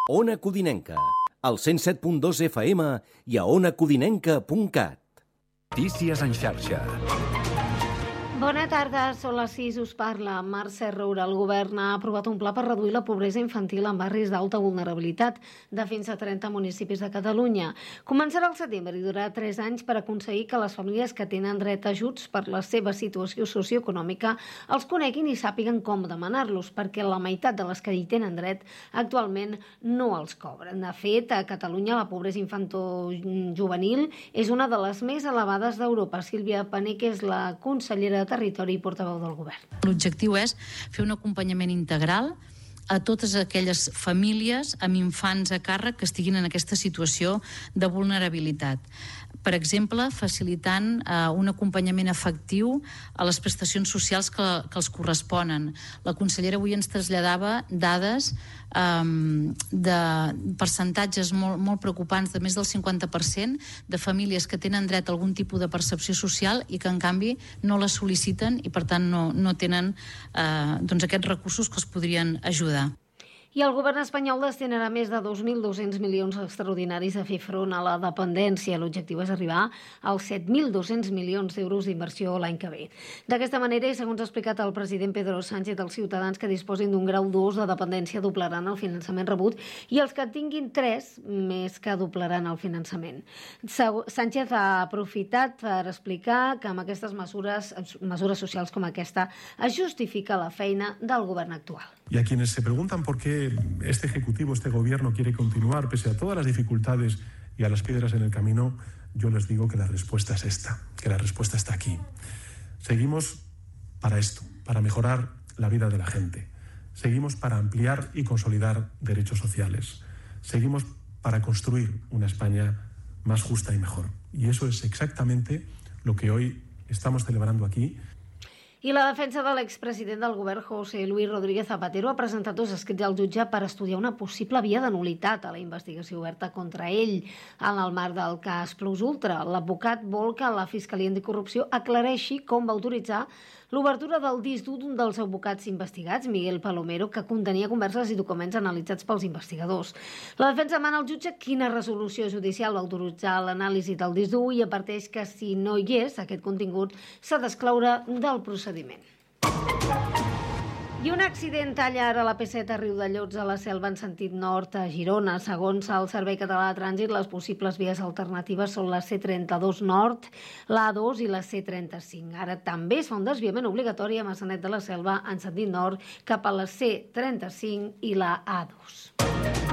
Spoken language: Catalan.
Ona Codinenca, al 107.2 FM i a onacodinenca.cat. Notícies en xarxa. Bona tarda, són les 6, us parla Mercè Roura. El govern ha aprovat un pla per reduir la pobresa infantil en barris d'alta vulnerabilitat de fins a 30 municipis de Catalunya. Començarà al setembre i durarà 3 anys per aconseguir que les famílies que tenen dret a ajuts per la seva situació socioeconòmica els coneguin i sàpiguen com demanar-los, perquè la meitat de les que hi tenen dret actualment no els cobren. De fet, a Catalunya la pobresa infantojuvenil és una de les més elevades d'Europa. Sílvia Pané, que és la consellera de Territori i portaveu del govern. L'objectiu és fer un acompanyament integral a totes aquelles famílies amb infants a càrrec que estiguin en aquesta situació de vulnerabilitat. Per exemple, facilitant un acompanyament efectiu a les prestacions socials que els corresponen. La consellera avui ens traslladava dades de percentatges molt preocupants, de més del 50% de famílies que tenen dret a algun tipus de percepció social i que en canvi no la sol·liciten i per tant no tenen aquests recursos que els podrien ajudar. I el govern espanyol destinarà més de 2.200 milions extraordinaris a fer front a la dependència. L'objectiu és arribar als 7.200 milions d'euros d'inversió l'any que ve. D'aquesta manera, i segons ha explicat el president Pedro Sánchez, els ciutadans que disposin d'un grau 2 de dependència doblaran el finançament rebut i els que tinguin 3 més que doblaran el finançament. Sánchez ha aprofitat per explicar que amb aquestes mesures socials com aquesta es justifica la feina del govern actual. Y a quienes se preguntan por qué este Ejecutivo, este Gobierno quiere continuar pese a todas las dificultades y a las piedras en el camino, yo les digo que la respuesta es esta, que la respuesta está aquí. Seguimos para esto, para mejorar la vida de la gente. Seguimos para ampliar y consolidar derechos sociales. Seguimos para construir una España más justa y mejor. Y eso es exactamente lo que hoy estamos celebrando aquí. I la defensa de l'expresident del govern, José Luis Rodríguez Zapatero, ha presentat 2 escrits al jutge per estudiar una possible via de nul·litat a la investigació oberta contra ell en el marc del cas Plus Ultra. L'advocat vol que la Fiscalia Anticorrupció aclareixi com va autoritzar l'obertura del disc dur d'un dels advocats investigats, Miguel Palomero, que contenia converses i documents analitzats pels investigadors. La defensa demana al jutge quina resolució judicial va autoritzar l'anàlisi del disc dur i adverteix que si no hi és aquest contingut s'ha d'excloure del procediment. I un accident talla ara la P7 a Riudellots a la Selva en sentit nord a Girona. Segons el Servei Català de Trànsit, les possibles vies alternatives són la C32 Nord, la A2 i la C35. Ara també es fa un desviament obligatori a Maçanet de la Selva en sentit nord cap a la C35 i la A2.